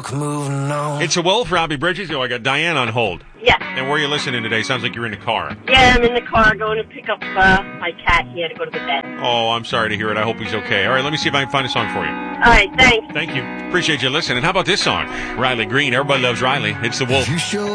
fuck moving on. It's a Wolf, Robbie Bridges. Oh, I got Diane on hold. Yeah. And where are you listening today? Sounds like you're in the car. Yeah, I'm in the car going to pick up my cat. He had to go to the vet. Oh, I'm sorry to hear it. I hope he's okay. All right, let me see if I can find a song for you. All right, thanks. Thank you. Appreciate you listening. How about this song? Riley Green. Everybody loves Riley. It's the Wolf.